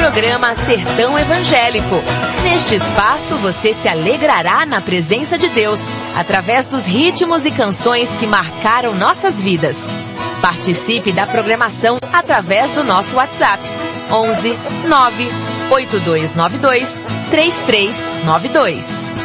programa Sertão Evangélico. Neste espaço você se alegrará na presença de Deus, através dos ritmos e canções que marcaram nossas vidas. Participe da programação através do nosso WhatsApp 11 98292 3392.